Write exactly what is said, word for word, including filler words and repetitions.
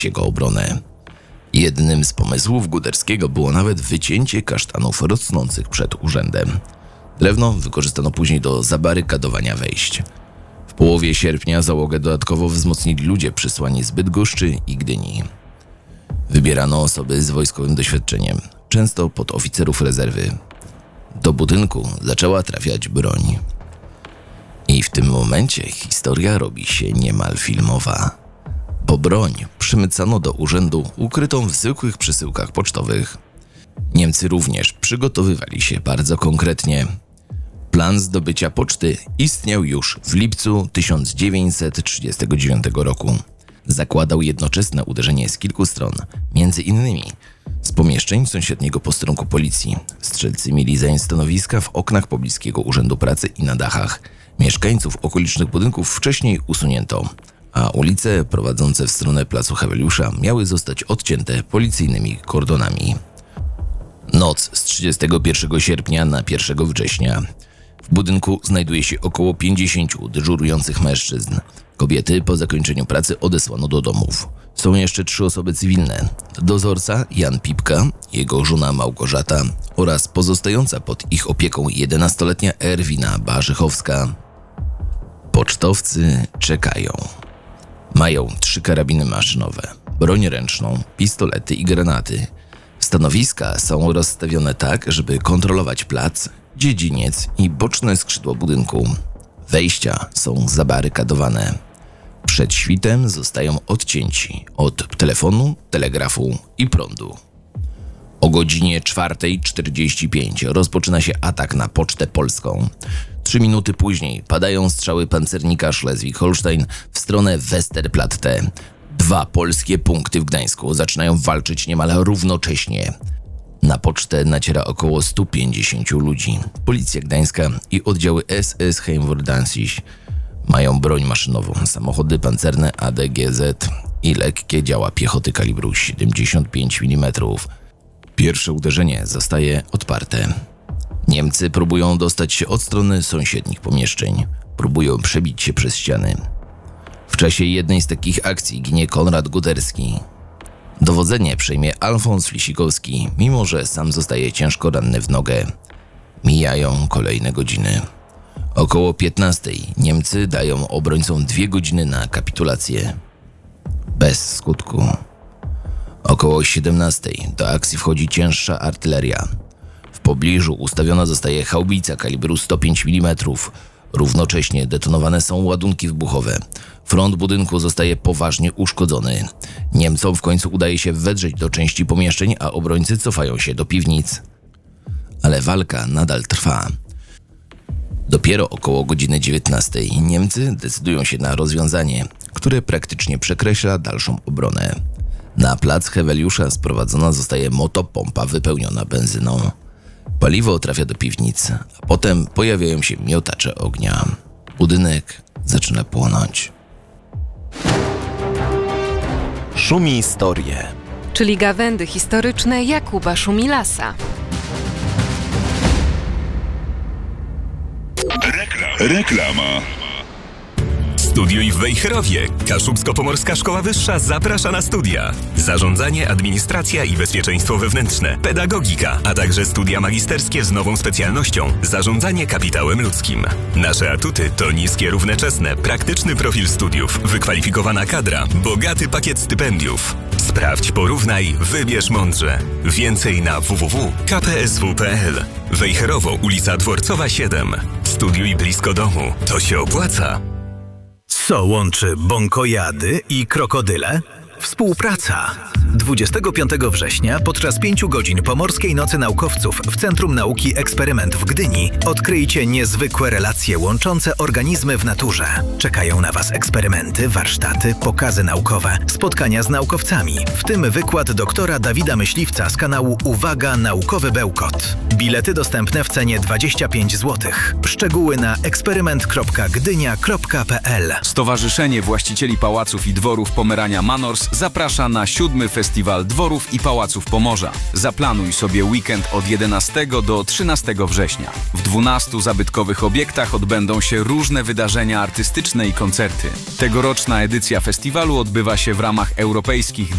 jego obronę. Jednym z pomysłów Guderskiego było nawet wycięcie kasztanów rosnących przed urzędem. Drewno wykorzystano później do zabarykadowania wejść. W połowie sierpnia załogę dodatkowo wzmocnili ludzie przysłani z Bydgoszczy i Gdyni. Wybierano osoby z wojskowym doświadczeniem, często podoficerów rezerwy. Do budynku zaczęła trafiać broń. I w tym momencie historia robi się niemal filmowa. Bo broń przymycano do urzędu ukrytą w zwykłych przesyłkach pocztowych. Niemcy również przygotowywali się bardzo konkretnie. Plan zdobycia poczty istniał już w lipcu tysiąc dziewięćset trzydziestego dziewiątego roku. Zakładał jednoczesne uderzenie z kilku stron, między innymi z pomieszczeń sąsiedniego posterunku policji. Strzelcy mieli zająć stanowiska w oknach pobliskiego urzędu pracy i na dachach. Mieszkańców okolicznych budynków wcześniej usunięto, a ulice prowadzące w stronę placu Heweliusza miały zostać odcięte policyjnymi kordonami. Noc z trzydziestego pierwszego sierpnia na pierwszego września. W budynku znajduje się około pięćdziesięciu dyżurujących mężczyzn. Kobiety po zakończeniu pracy odesłano do domów. Są jeszcze trzy osoby cywilne. Dozorca Jan Pipka, jego żona Małgorzata oraz pozostająca pod ich opieką jedenastoletnia Erwina Barzychowska. Pocztowcy czekają. Mają trzy karabiny maszynowe, broń ręczną, pistolety i granaty. Stanowiska są rozstawione tak, żeby kontrolować plac, dziedziniec i boczne skrzydło budynku. Wejścia są zabarykadowane. Przed świtem zostają odcięci od telefonu, telegrafu i prądu. O godzinie czwartej czterdzieści pięć rozpoczyna się atak na Pocztę Polską. Trzy minuty później padają strzały pancernika Schleswig-Holstein w stronę Westerplatte. Dwa polskie punkty w Gdańsku zaczynają walczyć niemal równocześnie. Na pocztę naciera około stu pięćdziesięciu ludzi. Policja gdańska i oddziały S S Heimwehr-Danzig mają broń maszynową, samochody pancerne A D G Z i lekkie działa piechoty kalibru siedemdziesiąt pięć milimetrów. Pierwsze uderzenie zostaje odparte. Niemcy próbują dostać się od strony sąsiednich pomieszczeń. Próbują przebić się przez ściany. W czasie jednej z takich akcji ginie Konrad Guderski. Dowodzenie przejmie Alfons Flisikowski, mimo że sam zostaje ciężko ranny w nogę. Mijają kolejne godziny. Około piętnastej Niemcy dają obrońcom dwie godziny na kapitulację. Bez skutku. Około siedemnastej do akcji wchodzi cięższa artyleria. W pobliżu ustawiona zostaje haubica kalibru sto pięć milimetrów. Równocześnie detonowane są ładunki wybuchowe. Front budynku zostaje poważnie uszkodzony. Niemcom w końcu udaje się wedrzeć do części pomieszczeń, a obrońcy cofają się do piwnic. Ale walka nadal trwa. Dopiero około godziny dziewiętnastej Niemcy decydują się na rozwiązanie, które praktycznie przekreśla dalszą obronę. Na plac Heweliusza sprowadzona zostaje motopompa wypełniona benzyną. Paliwo trafia do piwnic, a potem pojawiają się miotacze ognia. Budynek zaczyna płonąć. Szumi historię. Czyli gawędy historyczne Jakuba Szumilasa. Reklama. Studiuj w Wejherowie. Kaszubsko-Pomorska Szkoła Wyższa zaprasza na studia. Zarządzanie, administracja i bezpieczeństwo wewnętrzne, pedagogika, a także studia magisterskie z nową specjalnością zarządzanie kapitałem ludzkim. Nasze atuty to niskie równoczesne, praktyczny profil studiów, wykwalifikowana kadra, bogaty pakiet stypendiów. Sprawdź, porównaj, wybierz mądrze. Więcej na w w w kropka k p s w kropka p l. Wejherowo, ulica Dworcowa siedem. Studiuj blisko domu. To się opłaca. Co łączy bąkojady i krokodyle? Współpraca. dwudziestego piątego września podczas pięciu godzin Pomorskiej Nocy Naukowców w Centrum Nauki Eksperyment w Gdyni odkryjcie niezwykłe relacje łączące organizmy w naturze. Czekają na Was eksperymenty, warsztaty, pokazy naukowe, spotkania z naukowcami, w tym wykład doktora Dawida Myśliwca z kanału Uwaga Naukowy Bełkot. Bilety dostępne w cenie dwadzieścia pięć złotych. Szczegóły na eksperyment kropka gdynia kropka p l. Stowarzyszenie Właścicieli Pałaców i Dworów Pomerania Manors zaprasza na siódmy Festiwal Dworów i Pałaców Pomorza. Zaplanuj sobie weekend od jedenastego do trzynastego września. W dwunastu zabytkowych obiektach odbędą się różne wydarzenia artystyczne i koncerty. Tegoroczna edycja festiwalu odbywa się w ramach europejskich